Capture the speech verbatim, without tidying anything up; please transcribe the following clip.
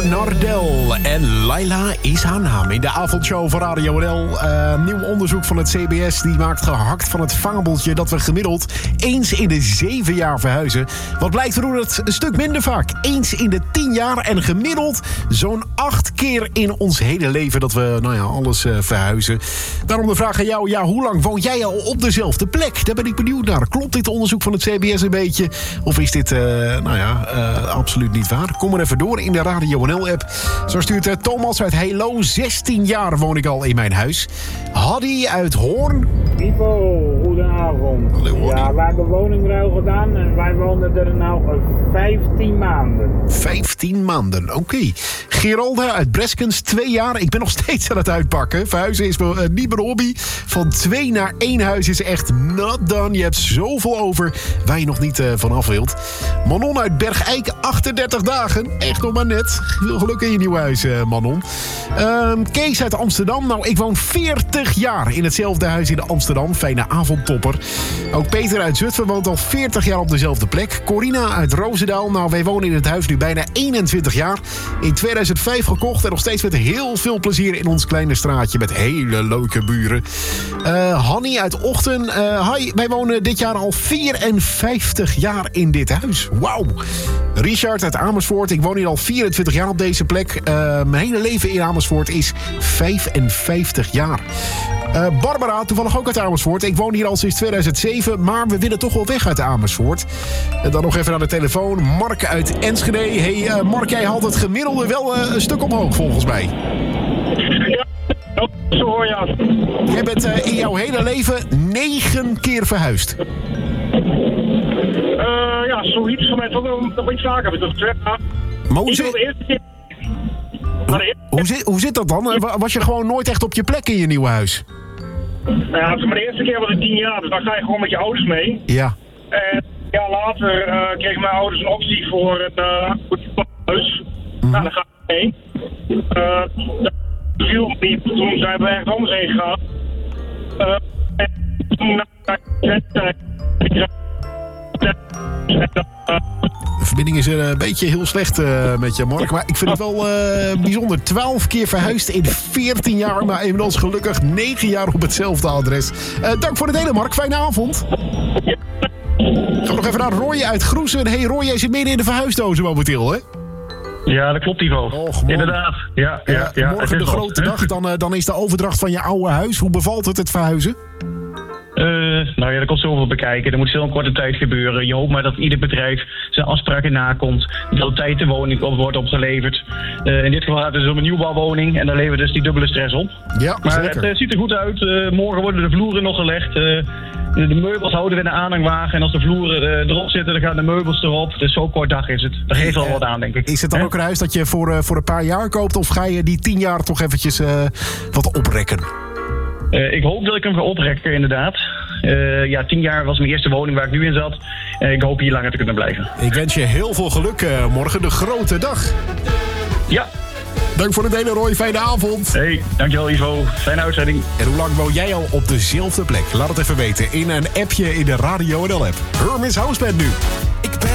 Nardel en Laila is haar naam. In de avondshow van Radio N L. Uh, nieuw onderzoek van het C B S die maakt gehakt van het fabeltje dat we gemiddeld eens in de zeven jaar verhuizen. Wat blijkt, we doen het een stuk minder vaak. Eens in de tien jaar en gemiddeld zo'n acht keer in ons hele leven dat we nou ja, alles uh, verhuizen. Daarom de vraag aan jou, ja, hoe lang woon jij al op dezelfde plek? Daar ben ik benieuwd naar. Klopt dit onderzoek van het C B S een beetje? Of is dit, uh, nou ja, uh, absoluut niet waar? Kom maar even door in de Radio N L-app. Zo stuurt uh, Thomas uit Helo. zestien jaar woon ik al in mijn huis. Haddy uit Hoorn. Ivo, goedenavond. Hallo, ja, wij hebben woningruil gedaan en wij woonden er nou vijftien maanden. vijftien maanden, oké. Okay. Geralda uit Breskens, twee jaar. Ik ben nog steeds aan het uitpakken. Verhuizen is uh, niet mijn hobby. Van twee naar één huis is echt not done. Je hebt zoveel over waar je nog niet uh, vanaf wilt. Manon uit Bergijk, achtendertig dagen. Echt nog maar net. Veel geluk in je nieuwe huis, uh, Manon. Uh, Kees uit Amsterdam. Nou, ik woon veertig jaar in hetzelfde huis in Amsterdam. Fijne avondtopper. Ook Peter uit Zutphen woont al veertig jaar op dezelfde plek. Corina uit Roosendaal. Nou, wij wonen in het huis nu bijna eenentwintig jaar. In tweeduizend vijf gekocht en nog steeds met heel veel plezier in ons kleine straatje met hele leuke buren. Uh, Hanny uit Ochten. Uh, hi, wij wonen dit jaar al vierenvijftig jaar in dit huis. Wauw. Richard uit Amersfoort. Ik woon hier al vierentwintig jaar op deze plek. Uh, mijn hele leven in Amersfoort is vijfenvijftig jaar. Uh, Barbara, toevallig ook uit Amersfoort. Ik woon hier al sinds tweeduizend zeven, maar we willen toch wel weg uit Amersfoort. En dan nog even aan de telefoon. Mark uit Enschede. Hey uh, Mark, jij haalt het gemiddelde wel uh, een stuk omhoog volgens mij. Ja, zo hoor je af. Jij bent uh, in jouw hele leven negen keer verhuisd. Uh, ja, zoiets. Voor mij toch nog, nog iets vaker. Dus ja. Maar hoe, zit... hoe, hoe, zit, hoe zit dat dan? Was je gewoon nooit echt op je plek in je nieuwe huis? Ja, het is mijn eerste keer was ik tien jaar, dus dan ga je gewoon met je ouders mee. Ja. En ja, later uh, kregen mijn ouders een optie voor een uh, huis. Mm-hmm. Nou, dan ga ik mee. Uh, dat viel me niet. Toen zijn we ergens anders heen gegaan. Uh, en toen De verbinding is een beetje heel slecht uh, met je, Mark. Maar ik vind het wel uh, bijzonder. twaalf keer verhuisd in veertien jaar. Maar inmiddels gelukkig negen jaar op hetzelfde adres. Uh, dank voor het delen, Mark. Fijne avond. Gaan we nog even naar Roy uit Groesen. Hey Roy, jij zit midden in de verhuisdozen momenteel, hè? Ja, dat klopt, Ivo. Och, inderdaad. Ja, ja, ja, ja, morgen de grote dag. Dan, uh, dan is de overdracht van je oude huis. Hoe bevalt het, het verhuizen? Uh, nou ja, er komt zoveel bekijken. Er moet veel in korte tijd gebeuren. Je hoopt maar dat ieder bedrijf zijn afspraken nakomt. Dat op tijd de woning op wordt opgeleverd. Uh, in dit geval gaat het dus om een nieuwbouwwoning. En daar levert dus die dubbele stress op. Ja, maar zeker. Het uh, ziet er goed uit. Uh, morgen worden de vloeren nog gelegd. Uh, de, de meubels houden we in de aanhangwagen. En als de vloeren uh, erop zitten, dan gaan de meubels erop. Dus zo'n kort dag is het. Dat geeft wel uh, wat aan, denk ik. Is het dan He? ook een huis dat je voor, uh, voor een paar jaar koopt? Of ga je die tien jaar toch eventjes uh, wat oprekken? Uh, ik hoop dat ik hem ga oprekken, inderdaad. Uh, ja, tien jaar was mijn eerste woning waar ik nu in zat. Uh, ik hoop hier langer te kunnen blijven. Ik wens je heel veel geluk uh, morgen, de grote dag. Ja. Dank voor het delen, Roy. Fijne avond. Hey, dankjewel Ivo. Fijne uitzending. En hoe lang woon jij al op dezelfde plek? Laat het even weten in een appje in de Radio N L-app. Hermes Houseband nu. Ik ben